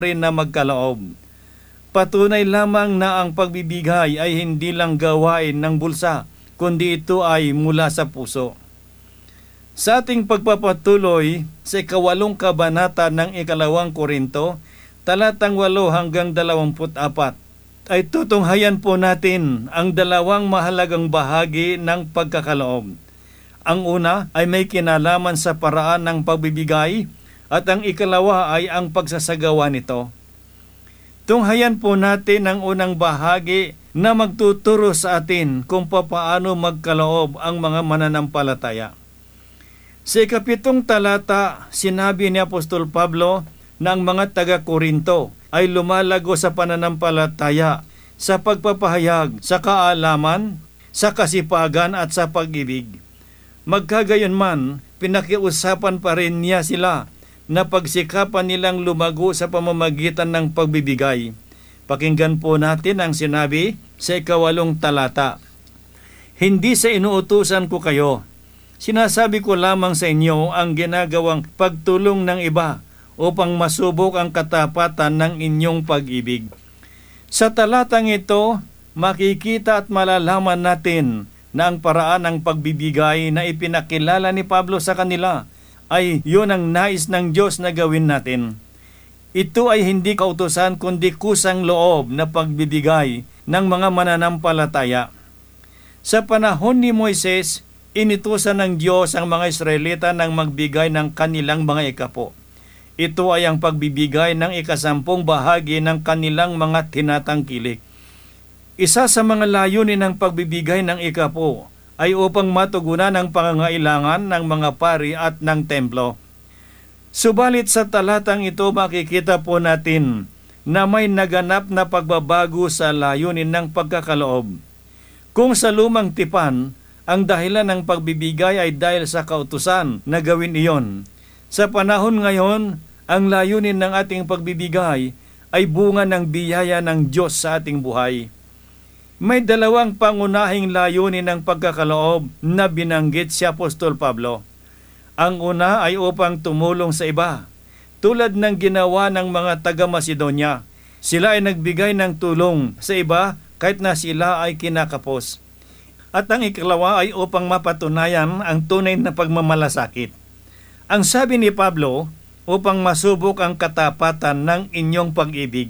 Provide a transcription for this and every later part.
rin na magkaloob. Patunay lamang na ang pagbibigay ay hindi lang gawain ng bulsa, kundi ito ay mula sa puso. Sa ating pagpapatuloy sa 8 kabanata ng 2 Korinto, talatang 8 hanggang 24, ay tutunghayan po natin ang 2 mahalagang bahagi ng pagkakaloob. Ang una ay may kinalaman sa paraan ng pagbibigay at ang ikalawa ay ang pagsasagawa nito. Tunghayan po natin ang unang bahagi na magtuturo sa atin kung paano magkaloob ang mga mananampalataya. Sa 7 talata, sinabi ni Apostol Pablo na ang mga taga-Korinto ay lumalago sa pananampalataya, sa pagpapahayag, sa kaalaman, sa kasipagan at sa pag-ibig. Magkagayunman, pinakiusapan pa rin niya sila na pagsikapan nilang lumago sa pamamagitan ng pagbibigay. Pakinggan po natin ang sinabi sa 8 talata. Hindi sa inuutusan ko kayo, sinasabi ko lamang sa inyo ang ginagawang pagtulong ng iba upang masubok ang katapatan ng inyong pag-ibig. Sa talatang ito, makikita at malalaman natin na ang paraan ng pagbibigay na ipinakilala ni Pablo sa kanila ay yun ang nais ng Diyos na gawin natin. Ito ay hindi kautusan kundi kusang loob na pagbibigay ng mga mananampalataya. Sa panahon ni Moises, inutusan ng Diyos ang mga Israelita ng magbigay ng kanilang mga ikapo. Ito ay ang pagbibigay ng 10 bahagi ng kanilang mga tinatangkilik. Isa sa mga layunin ng pagbibigay ng ikapo ay upang matugunan ang pangangailangan ng mga pari at ng templo. Subalit sa talatang ito makikita po natin na may naganap na pagbabago sa layunin ng pagkakaloob. Kung sa lumang tipan, ang dahilan ng pagbibigay ay dahil sa kautusan na gawin iyon. Sa panahon ngayon, ang layunin ng ating pagbibigay ay bunga ng biyaya ng Diyos sa ating buhay. May 2 pangunahing layunin ng pagkakaloob na binanggit si Apostol Pablo. Ang una ay upang tumulong sa iba, tulad ng ginawa ng mga taga-Macedonia. Sila ay nagbigay ng tulong sa iba kahit na sila ay kinakapos. At ang ikalawa ay upang mapatunayan ang tunay na pagmamalasakit. Ang sabi ni Pablo, upang masubok ang katapatan ng inyong pag-ibig.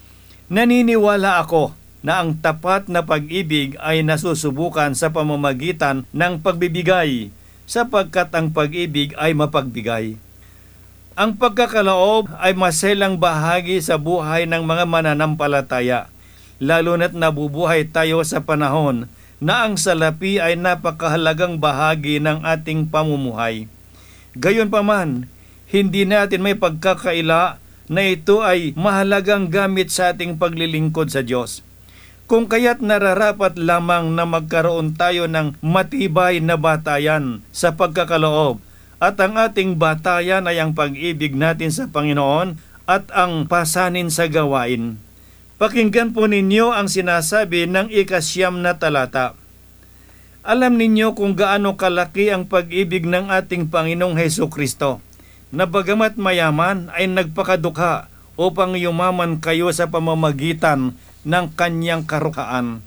Naniniwala ako na ang tapat na pag-ibig ay nasusubukan sa pamamagitan ng pagbibigay, sapagkat ang pag-ibig ay mapagbigay. Ang pagkakaloob ay maselang bahagi sa buhay ng mga mananampalataya, lalo na't nabubuhay tayo sa panahon na ang salapi ay napakahalagang bahagi ng ating pamumuhay. Gayunpaman, hindi natin may pagkakaila na ito ay mahalagang gamit sa ating paglilingkod sa Diyos. Kung kaya't nararapat lamang na magkaroon tayo ng matibay na batayan sa pagkakaloob, at ang ating batayan ay ang pag-ibig natin sa Panginoon at ang pasanin sa gawain. Pakinggan po ninyo ang sinasabi ng 9 na talata. Alam ninyo kung gaano kalaki ang pag-ibig ng ating Panginoong Hesukristo, na bagamat mayaman ay nagpakadukha upang yumaman kayo sa pamamagitan ng kanyang karukaan.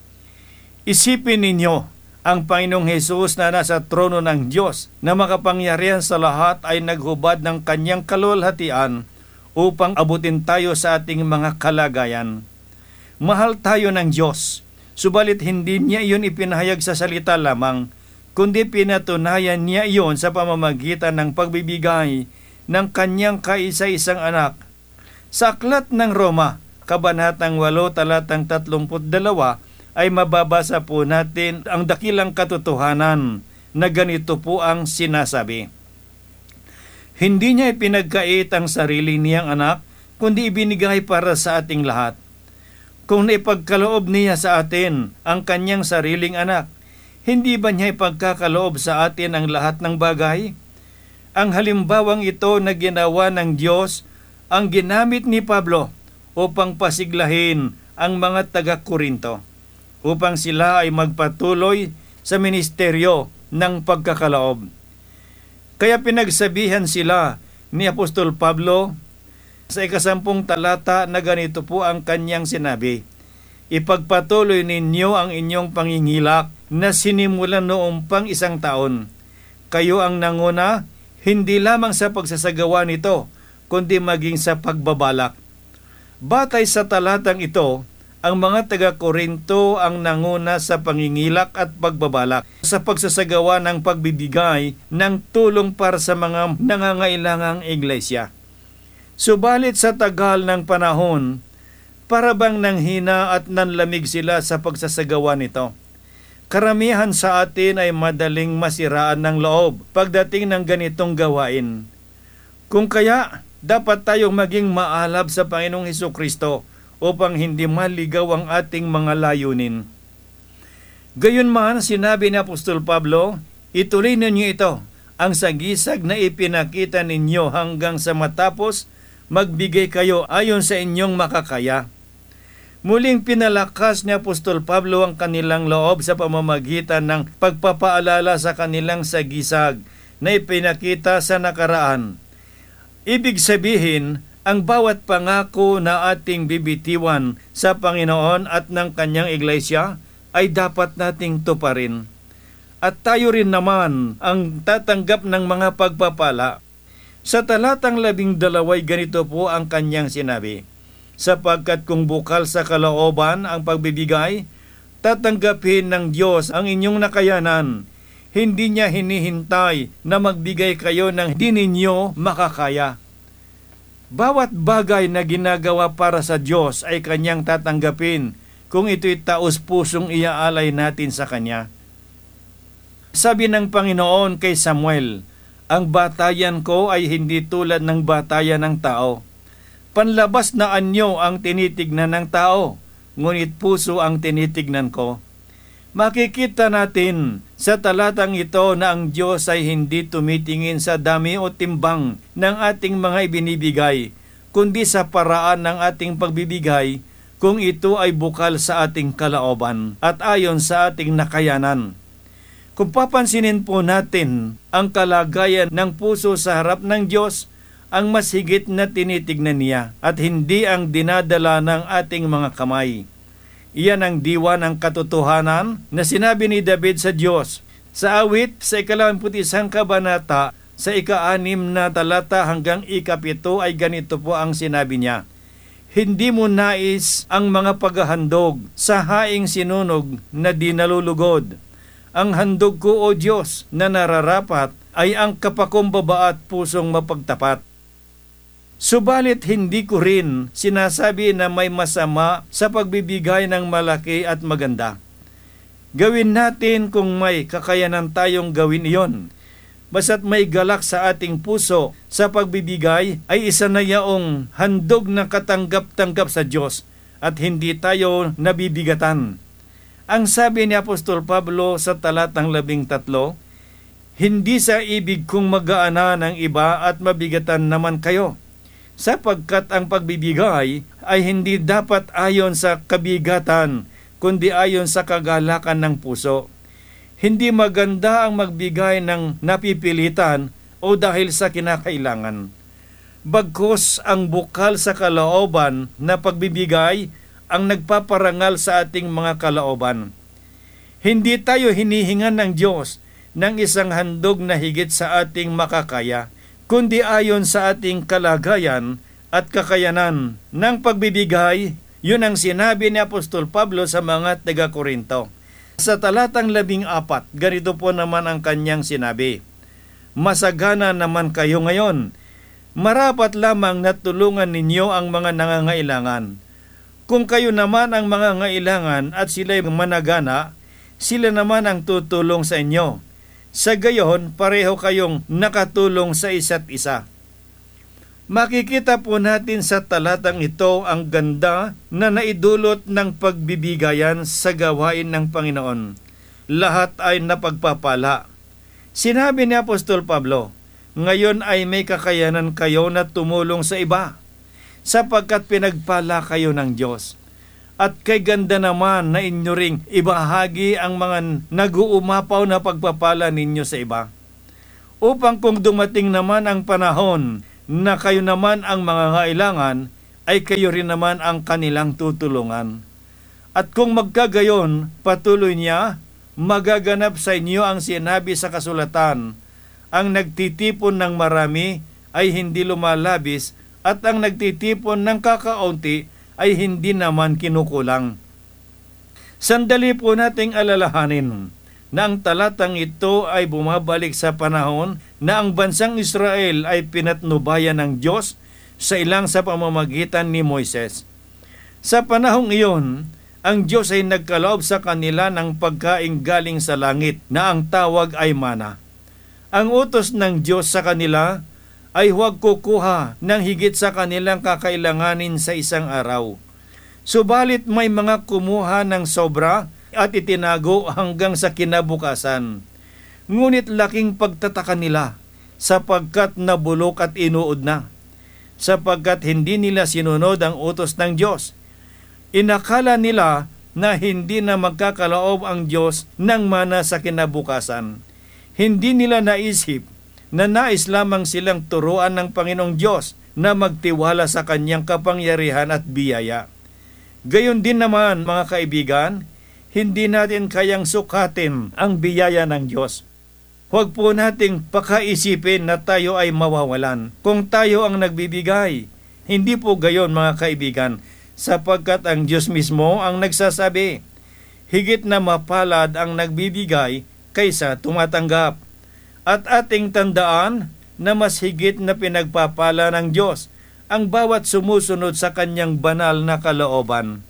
Isipin ninyo, ang Panginoong Hesus na nasa trono ng Diyos na makapangyarihan sa lahat ay naghubad ng kanyang kaluwalhatian upang abutin tayo sa ating mga kalagayan. Mahal tayo ng Diyos, subalit hindi niya iyon ipinahayag sa salita lamang, kundi pinatunayan niya iyon sa pamamagitan ng pagbibigay ng kanyang kaisa-isang anak. Sa aklat ng Roma, Kabanatang 8, talatang 32, ay mababasa po natin ang dakilang katotohanan na ganito po ang sinasabi. Hindi niya ipinagkait ang sarili niyang anak, kundi ibinigay para sa ating lahat. Kung naipagkaloob niya sa atin ang kanyang sariling anak, hindi ba niya ipagkakaloob sa atin ang lahat ng bagay? Ang halimbawang ito na ginawa ng Diyos ang ginamit ni Pablo upang pasiglahin ang mga taga-Korinto, upang sila ay magpatuloy sa ministeryo ng pagkakaloob. Kaya pinagsabihan sila ni Apostol Pablo Sa 10 talata na ganito po ang kanyang sinabi, "Ipagpatuloy ninyo ang inyong pangingilak na sinimulan noong pang 1 taon. Kayo ang nanguna, hindi lamang sa pagsasagawa nito, kundi maging sa pagbabalak." Batay sa talatang ito, ang mga taga-Korinto ang nanguna sa pangingilak at pagbabalak sa pagsasagawa ng pagbibigay ng tulong para sa mga nangangailangang iglesia. Subalit sa tagal ng panahon, para bang nanghina at nanlamig sila sa pagsasagawa nito. Karamihan sa atin ay madaling masiraan ng loob pagdating ng ganitong gawain. Kung kaya, dapat tayong maging maalab sa Panginoong Hesukristo upang hindi maligaw ang ating mga layunin. Gayunman, sinabi ni Apostol Pablo, "Ituloy ninyo ito, ang sagisag na ipinakita ninyo hanggang sa matapos, magbigay kayo ayon sa inyong makakaya." Muling pinalakas ni Apostol Pablo ang kanilang loob sa pamamagitan ng pagpapaalala sa kanilang sagisag na ipinakita sa nakaraan. Ibig sabihin, ang bawat pangako na ating bibitiwan sa Panginoon at ng Kanyang Iglesia ay dapat nating tuparin. At tayo rin naman ang tatanggap ng mga pagpapala. Sa talatang 12 ganito po ang kanyang sinabi, "Sapagkat kung bukal sa kalooban ang pagbibigay, tatanggapin ng Diyos ang inyong nakayanan. Hindi niya hinihintay na magbigay kayo ng di ninyo makakaya." Bawat bagay na ginagawa para sa Diyos ay Kanyang tatanggapin kung ito'y taos-pusong iaalay natin sa Kanya. Sabi ng Panginoon kay Samuel, "Ang batayan ko ay hindi tulad ng batayan ng tao. Panlabas na anyo ang tinitignan ng tao, ngunit puso ang tinitignan ko." Makikita natin sa talatang ito na ang Diyos ay hindi tumitingin sa dami o timbang ng ating mga ibinibigay, kundi sa paraan ng ating pagbibigay kung ito ay bukal sa ating kalooban at ayon sa ating nakayanan. Kung papansinin po natin ang kalagayan ng puso sa harap ng Diyos, ang mas higit na tinitignan niya at hindi ang dinadala ng ating mga kamay. Iyan ang diwa ng katotohanan na sinabi ni David sa Diyos. Sa awit sa 21 kabanata, sa 6 na talata hanggang 7 ay ganito po ang sinabi niya, "Hindi mo nais ang mga paghahandog sa haing sinunog na di nalulugod. Ang handog ko, O Diyos, na nararapat ay ang kapakumbaba at pusong mapagtapat. Subalit hindi ko rin sinasabi na may masama sa pagbibigay ng malaki at maganda. Gawin natin kung may kakayanan tayong gawin iyon. Basta't may galak sa ating puso sa pagbibigay ay isa na yaong handog na katanggap-tanggap sa Diyos at hindi tayo nabibigatan." Ang sabi ni Apostol Pablo sa talatang 13, "Hindi sa ibig kong magaanan ng iba at mabigatan naman kayo, sapagkat ang pagbibigay ay hindi dapat ayon sa kabigatan, kundi ayon sa kagalakan ng puso. Hindi maganda ang magbigay ng napipilitan o dahil sa kinakailangan. Bagkus ang bukal sa kalooban na pagbibigay ang nagpaparangal sa ating mga kalooban. Hindi tayo hinihingan ng Diyos ng isang handog na higit sa ating makakaya, kundi ayon sa ating kalagayan at kakayanan ng pagbibigay." Yun ang sinabi ni Apostol Pablo sa mga taga-Korinto. Sa talatang 14, ganito po naman ang kanyang sinabi, "Masagana naman kayo ngayon. Marapat lamang na tulungan ninyo ang mga nangangailangan. Kung kayo naman ang mga ngailangan at sila'y managana, sila naman ang tutulong sa inyo. Sa gayon, pareho kayong nakatulong sa isa't isa." Makikita po natin sa talatang ito ang ganda na naidulot ng pagbibigayan sa gawain ng Panginoon. Lahat ay napagpapala. Sinabi ni Apostol Pablo, "Ngayon ay may kakayanan kayo na tumulong sa iba, sapagkat pinagpala kayo ng Diyos. At kay ganda naman na inyo ring ibahagi ang mga nag-uumapaw na pagpapala ninyo sa iba. Upang kung dumating naman ang panahon na kayo naman ang mangangailangan, ay kayo rin naman ang kanilang tutulungan. At kung magkagayon, patuloy niya, magaganap sa inyo ang sinabi sa kasulatan, ang nagtitipon ng marami ay hindi lumalabis, at ang nagtitipon ng kakaunti ay hindi naman kinukulang. Sandali po nating alalahanin na ang talatang ito ay bumabalik sa panahon na ang bansang Israel ay pinatnubayan ng Diyos sa pamamagitan ni Moises. Sa panahong iyon, ang Diyos ay nagkaloob sa kanila ng pagkain galing sa langit na ang tawag ay mana. Ang utos ng Diyos sa kanila ay huwag kukuha ng higit sa kanilang kakailanganin sa isang araw. Subalit may mga kumuha ng sobra at itinago hanggang sa kinabukasan. Ngunit laking pagtataka nila sapagkat nabulok at inuod na, sapagkat hindi nila sinunod ang utos ng Diyos. Inakala nila na hindi na magkakaloob ang Diyos ng mana sa kinabukasan. Hindi nila naisip na nais lamang silang turuan ng Panginoong Diyos na magtiwala sa Kanyang kapangyarihan at biyaya. Gayon din naman, mga kaibigan, hindi natin kayang sukatin ang biyaya ng Diyos. Huwag po nating pakaisipin na tayo ay mawawalan kung tayo ang nagbibigay. Hindi po gayon, mga kaibigan, sapagkat ang Diyos mismo ang nagsasabi, higit na mapalad ang nagbibigay kaysa tumatanggap. At ating tandaan na mas higit na pinagpapala ng Diyos ang bawat sumusunod sa Kanyang banal na kalooban.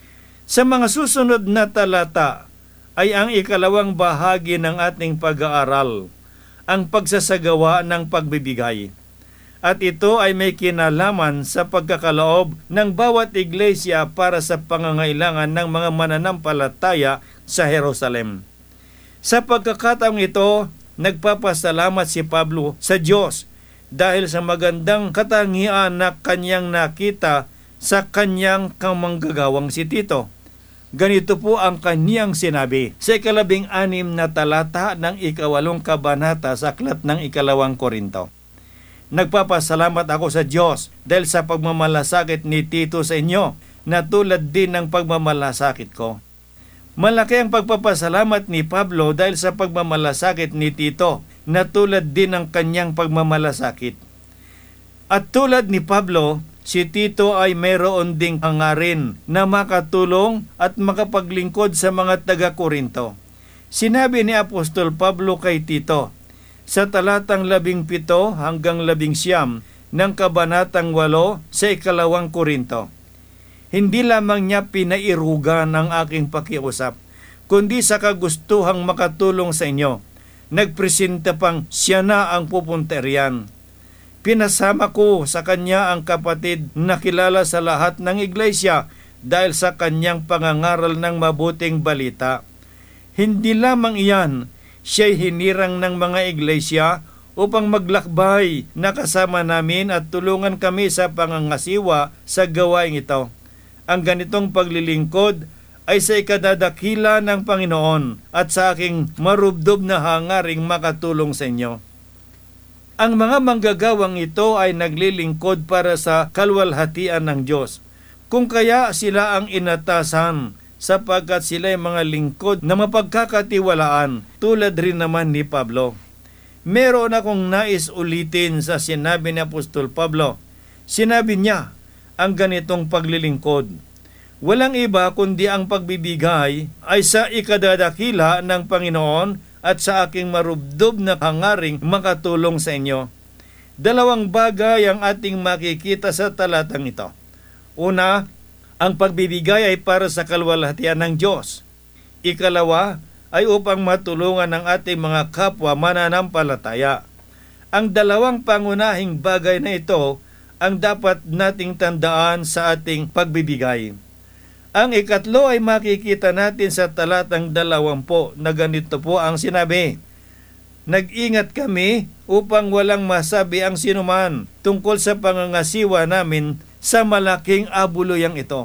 Sa mga susunod na talata ay ang ikalawang bahagi ng ating pag-aaral, ang pagsasagawa ng pagbibigay. At ito ay may kinalaman sa pagkakaloob ng bawat iglesia para sa pangangailangan ng mga mananampalataya sa Jerusalem. Sa pagkakataong ito, nagpapasalamat si Pablo sa Diyos dahil sa magandang katangian na kanyang nakita sa kanyang kamanggagawang si Tito. Ganito po ang kaniyang sinabi sa 16 na talata ng 8 kabanata sa aklat ng 2 Korinto. Nagpapasalamat ako sa Diyos dahil sa pagmamalasakit ni Tito sa inyo na tulad din ng pagmamalasakit ko. Malaki ang pagpapasalamat ni Pablo dahil sa pagmamalasakit ni Tito na tulad din ng kanyang pagmamalasakit. At tulad ni Pablo, si Tito ay mayroon ding hangarin na makatulong at makapaglingkod sa mga taga-Korinto. Sinabi ni Apostol Pablo kay Tito sa talatang 17 hanggang 19 ng kabanatang 8 sa 2 Korinto, hindi lamang niya pinairugan ang aking pakiusap, kundi sa kagustuhang makatulong sa inyo. Nagpresenta pang siya na ang pupunta riyan. Pinasama ko sa kanya ang kapatid na kilala sa lahat ng iglesia dahil sa kanyang pangangaral ng mabuting balita. Hindi lamang iyan, siya'y hinirang ng mga iglesia upang maglakbay na kasama namin at tulungan kami sa pangangasiwa sa gawaing ito. Ang ganitong paglilingkod ay sa ikadadakila ng Panginoon at sa aking marubdob na hangaring makatulong sa inyo. Ang mga manggagawang ito ay naglilingkod para sa kalwalhatian ng Diyos. Kung kaya sila ang inatasan sapagkat sila ay mga lingkod na mapagkakatiwalaan tulad rin naman ni Pablo. Meron akong nais ulitin sa sinabi ni Apostol Pablo. Sinabi niya, ang ganitong paglilingkod. Walang iba kundi ang pagbibigay ay sa ikadadakila ng Panginoon at sa aking marubdob na hangaring makatulong sa inyo. Dalawang bagay ang ating makikita sa talatang ito. Una, ang pagbibigay ay para sa kalwalhatian ng Diyos. Ikalawa, ay upang matulungan ang ating mga kapwa mananampalataya. Ang dalawang pangunahing bagay na ito ang dapat nating tandaan sa ating pagbibigay. Ang ikatlo ay makikita natin sa talatang 20 na ganito po ang sinabi. Nag-ingat kami upang walang masabi ang sinuman tungkol sa pangangasiwa namin sa malaking abuluyang ito.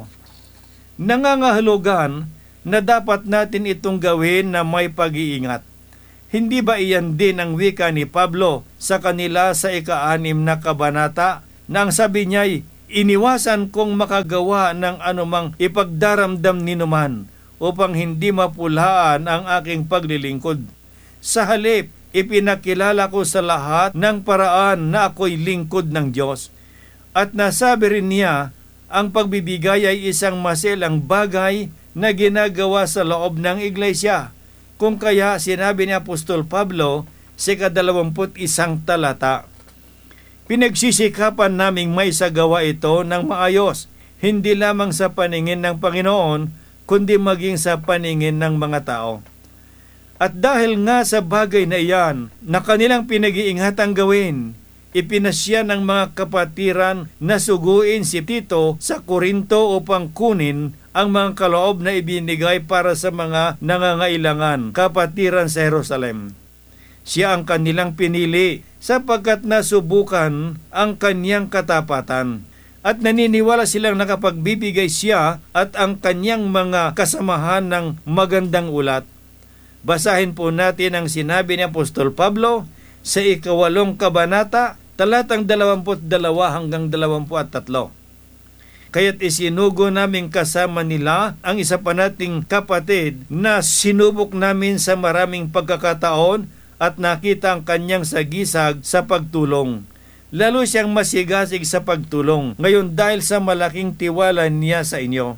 Nangangahulugan na dapat natin itong gawin na may pag-iingat. Hindi ba iyan din ang wika ni Pablo sa kanila sa ika-6 na kabanata na ang sabi niya'y, iniwasan kong makagawa ng anumang ipagdaramdam ninuman upang hindi mapulaan ang aking paglilingkod. Sa halip, ipinakilala ko sa lahat ng paraan na ako'y lingkod ng Diyos. At nasabi rin niya, ang pagbibigay ay isang masilang bagay na ginagawa sa loob ng iglesia. Kung kaya sinabi ni Apostol Pablo sa 21 talata, pinagsisikapan naming maisagawa ito ng maayos, hindi lamang sa paningin ng Panginoon, kundi maging sa paningin ng mga tao. At dahil nga sa bagay na iyan na kanilang pinag-iingatang gawin, ipinasya ng mga kapatiran na suguin si Tito sa Korinto upang kunin ang mga kaloob na ibinigay para sa mga nangangailangan kapatiran sa Jerusalem. Siya ang kanilang pinili sapagkat nasubukan ang kanyang katapatan at naniniwala silang nakapagbibigay siya at ang kanyang mga kasamahan ng magandang ulat. Basahin po natin ang sinabi ni Apostol Pablo sa 8 kabanata, talatang 22 hanggang 23. Kaya't isinugo namin kasama nila ang isa pa nating kapatid na sinubok namin sa maraming pagkakataon at nakita ang kanyang sagisag sa pagtulong. Lalo siyang masigasig sa pagtulong ngayon dahil sa malaking tiwala niya sa inyo.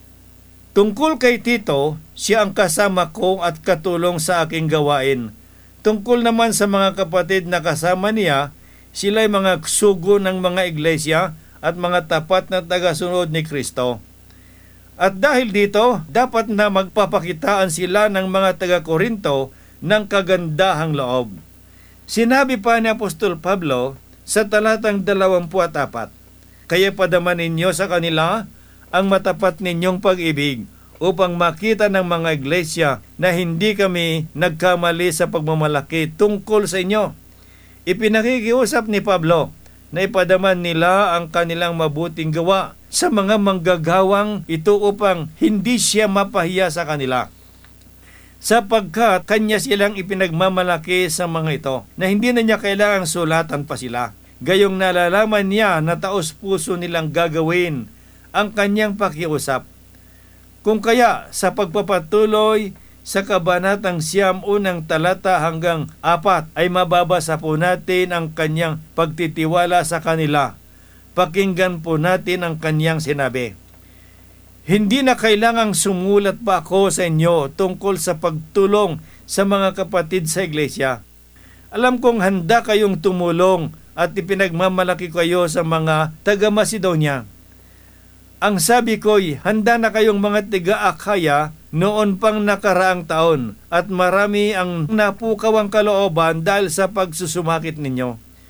Tungkol kay Tito, siya ang kasama ko at katulong sa aking gawain. Tungkol naman sa mga kapatid na kasama niya, sila'y mga sugo ng mga iglesia at mga tapat na tagasunod ni Kristo. At dahil dito, dapat na magpapakitaan sila ng mga taga-Korinto ng kagandahang loob. Sinabi pa ni Apostol Pablo sa talatang 24, kaya padaman ninyo sa kanila ang matapat ninyong pag-ibig upang makita ng mga iglesia na hindi kami nagkamali sa pagmamalaki tungkol sa inyo. Ipinakikiusap ni Pablo na ipadaman nila ang kanilang mabuting gawa sa mga manggagawang ito upang hindi siya mapahiya sa kanila. Sapagkat kanya silang ipinagmamalaki sa mga ito na hindi na niya kailangang sulatan pa sila. Gayong nalalaman niya na taos puso nilang gagawin ang kanyang pakiusap. Kung kaya sa pagpapatuloy sa kabanatang 9 talata hanggang 4 ay mababasa po natin ang kanyang pagtitiwala sa kanila. Pakinggan po natin ang kanyang sinabi. Hindi na kailangang sumulat pa ako sa inyo tungkol sa pagtulong sa mga kapatid sa iglesia. Alam kong handa kayong tumulong at ipinagmamalaki kayo sa mga taga-Macedonia. Ang sabi ko'y handa na kayong mga taga-Akaya noon pang nakaraang taon at marami ang napukawang kalooban dahil sa pagsusumakit ninyo.